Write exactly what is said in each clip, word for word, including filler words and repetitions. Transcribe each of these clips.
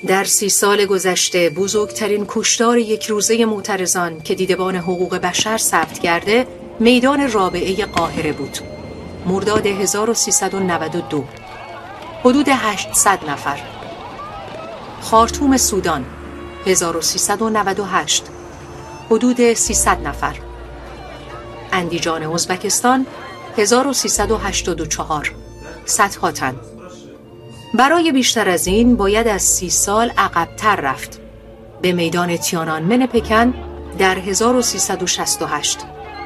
در سی سال گذشته بزرگترین کشتار یک روزه معترضان که دیدبان حقوق بشر ثبت کرده میدان رابعه قاهره بود. مرداد هزار و سیصد و نود و دو، حدود هشتصد نفر. خارتوم سودان هزار و سیصد و نود و هشت، حدود سیصد نفر. اندیجان ازبکستان هزار و سیصد و هشتاد و چهار، صدها تن. برای بیشتر از این باید از سی سال عقب‌تر رفت به میدان تیانانمن پکن در هزار و سیصد و شصت و هشت.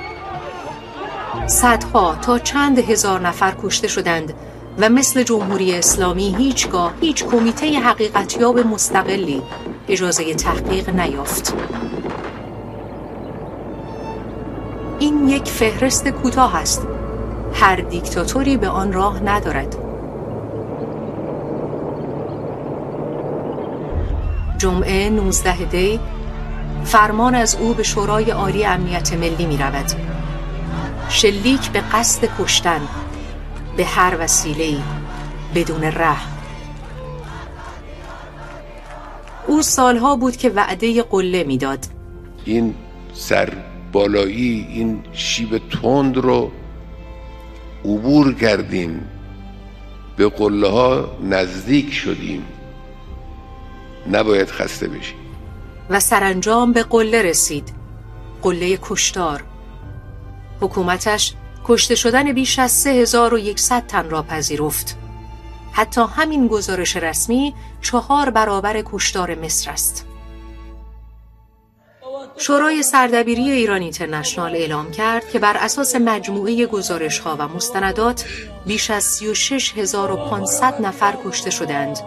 صدها تا چند هزار نفر کشته شدند و مثل جمهوری اسلامی هیچگاه هیچ کمیته حقیقتیاب مستقلی اجازه تحقیق نیافت. این یک فهرست کوتاه است. هر دیکتاتوری به آن راه ندارد. جمعه نوزده دی فرمان از او به شورای عالی امنیت ملی می رود. شلیک به قصد کشتن به هر وسیله‌ای بدون رحم. او سالها بود که وعده قله میداد. این سر بالایی، این شیب تند رو عبور کردیم، به قله ها نزدیک شدیم، نباید خسته بشیم. و سرانجام به قله رسید، قله کشتار. حکومتش کشته شدن بیش از سه هزار و یکصد تن را پذیرفت. حتی همین گزارش رسمی چهار برابر کشتار مصر است. شورای سردبیری ایران اینترنشنال اعلام کرد که بر اساس مجموعه گزارش‌ها و مستندات بیش از سی و شش هزار و پانصد نفر کشته شدند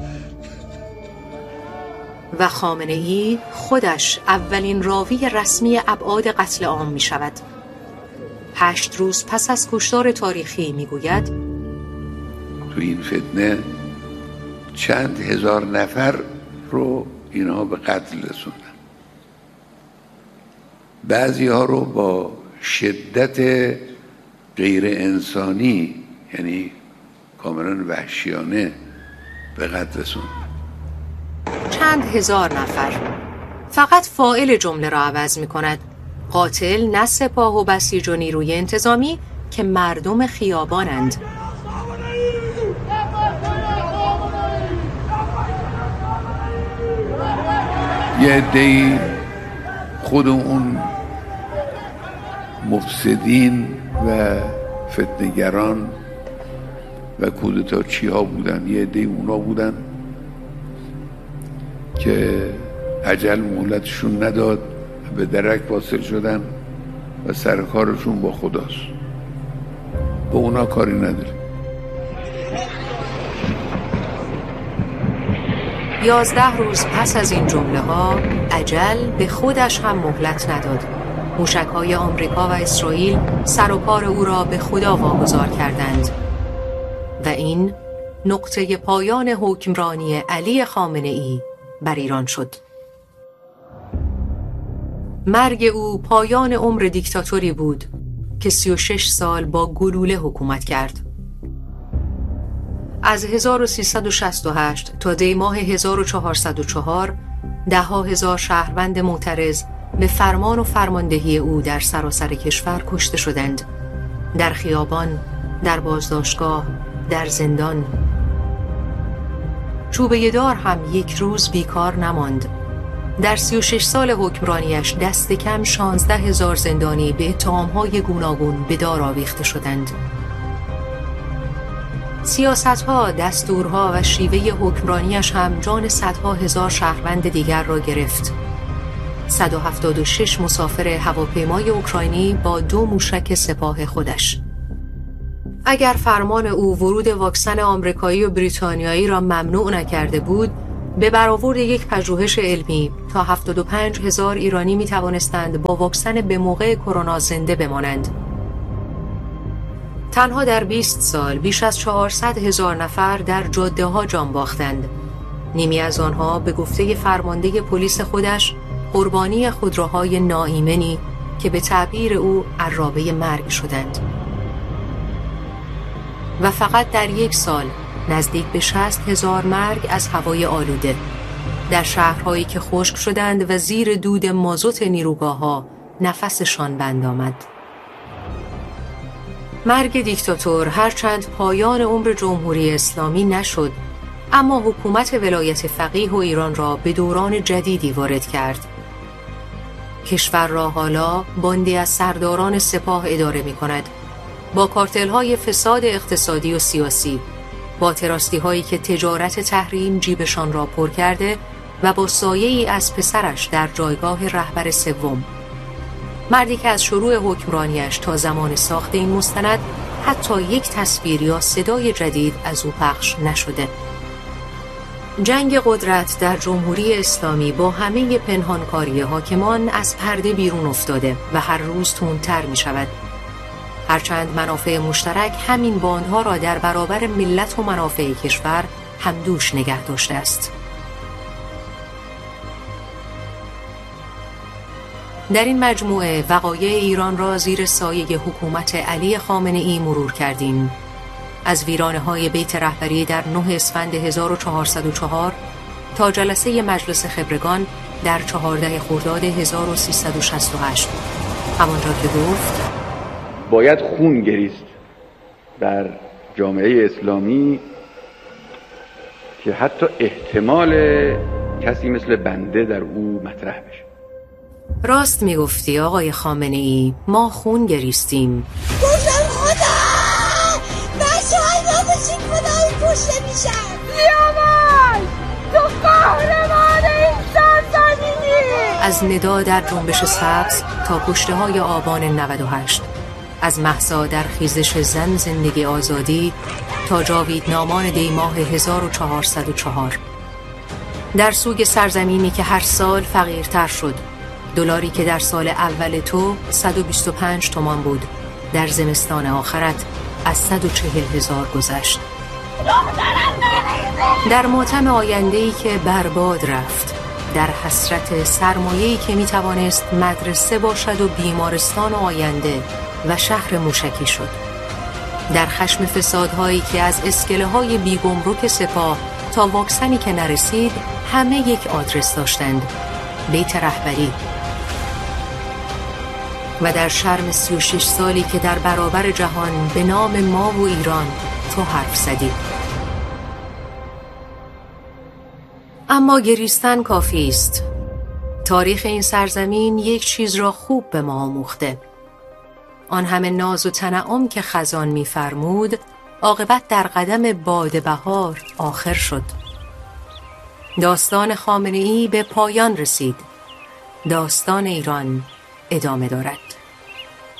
و خامنه‌ای خودش اولین راوی رسمی ابعاد قتل عام می شود. هشت روز پس از کشتار تاریخی می گوید تو این فتنه چند هزار نفر رو اینها به قتل رسوندن. بعضی ها رو با شدت غیر انسانی، یعنی کاملا وحشیانه، به قتل رسوندن. چند هزار نفر. فقط فاعل جمله را عوض می کند. قاتل نه سپاه و بسیج و نیروی انتظامی که مردم خیابانند. یه عده‌ای خود اون مفسدین و فتنه‌گران و کودتاچی ها بودن، یه عده‌ای اونا بودن که اجل مهلتشون نداد، به درک واصل شدن و سرکارشون با خداست. با اونا کاری نداره. یازده روز پس از این جمله ها اجل به خودش هم مهلت نداد. موشک‌های آمریکا و اسرائیل سر و کار او را به خدا واگذار کردند و این نقطه پایان حکمرانی علی خامنه‌ای بر ایران شد. مرگ او پایان عمر دیکتاتوری بود که سی و شش سال با گلوله حکومت کرد. از هزار و سیصد و شصت و هشت تا دی ماه هزار و چهارصد و چهار ده‌ها هزار شهروند معترض به فرمان و فرماندهی او در سراسر کشور کشته شدند. در خیابان، در بازداشتگاه، در زندان. چوبه دار هم یک روز بیکار نماند. در سی و شش سال حکمرانیش دست کم شانزده هزار زندانی به اتهام‌های گوناگون به دار آویخته شدند. سیاست‌ها، دستورها و شیوه حکمرانیش هم جان صدها هزار شهروند دیگر را گرفت. صد و هفتاد و شش مسافر هواپیمای اوکراینی با دو موشک سپاه خودش. اگر فرمان او ورود واکسن آمریکایی و بریتانیایی را ممنوع نکرده بود، به برآورد یک پژوهش علمی تا هفتاد و پنج هزار ایرانی می توانستند با واکسن به موقع کرونا زنده بمانند. تنها در بیست سال بیش از چهارصد هزار نفر در جاده ها جان باختند. نیمی از آنها به گفته فرمانده پلیس خودش قربانی خودروهای ناایمنی که به تعبیر او عرابه مرگ شدند. و فقط در یک سال نزدیک به شصت هزار مرگ از هوای آلوده. در شهرهایی که خشک شدند و زیر دود مازوت نیروگاه‌ها نفسشان بند آمد. مرگ دیکتاتور هرچند پایان عمر جمهوری اسلامی نشد، اما حکومت ولایت فقیه و ایران را به دوران جدیدی وارد کرد. کشور را حالا باندی از سرداران سپاه اداره می کند، با کارتل‌های فساد اقتصادی و سیاسی، با تراستی‌هایی که تجارت تحریم جیبشان را پر کرده و با سایه‌ای از پسرش در جایگاه رهبر سوم. مردی که از شروع حکمرانیش تا زمان ساخت این مستند حتی یک تصویر یا صدای جدید از او پخش نشده. جنگ قدرت در جمهوری اسلامی با همه پنهانکاری حاکمان از پرده بیرون افتاده و هر روز تندتر می شود. هرچند منافع مشترک همین باندها را در برابر ملت و منافع کشور همدوش نگه داشته است. در این مجموعه وقایع ایران را زیر سایه حکومت علی خامنه‌ای مرور کردیم. از ویرانه‌های بیت رهبری در نه اسفند هزار و چهارصد و چهار تا جلسه مجلس خبرگان در چهارده خرداد هزار و سیصد و شصت و هشت. همانجا که گفت باید خون گریست در جامعه اسلامی که حتی احتمال کسی مثل بنده در او مطرح بشه. راست میگفتی آقای خامنه‌ای، ما خون گریستیم. گفتم خدا بچه های ناموشی خدای کشته میشن. سیاوش تو قهرمان این سرزمینی. از ندا در جنبش سبز تا کشته های آبان نود و هشت، از مهسا در خیزش زن زندگی آزادی تا جاویدنامان دیماه هزار و چهارصد و چهار. در سوگ سرزمینی که هر سال فقیرتر شد، دلاری که در سال اول تو صد و بیست و پنج تومان بود، در زمستان آخرت از صد و چهل هزار گذشت. در ماتم آینده‌ای که برباد رفت، در حسرت سرمایه‌ای که میتوانست مدرسه باشد و بیمارستان آینده و شهر موشکی شد، در خشم فسادهایی که از اسکله‌های بیگمرک سپاه تا واکسنی که نرسید همه یک آدرس داشتند: بیت رهبری. و در شرم سی و شش سالی که در برابر جهان به نام ما و ایران تو حرف زدی. اما گریستن کافی است. تاریخ این سرزمین یک چیز را خوب به ما آموخته. آن همه ناز و تنعم که خزان می‌فرمود، عاقبت در قدم باد بهار آخر شد. داستان خامنه‌ای به پایان رسید. داستان ایران ادامه دارد.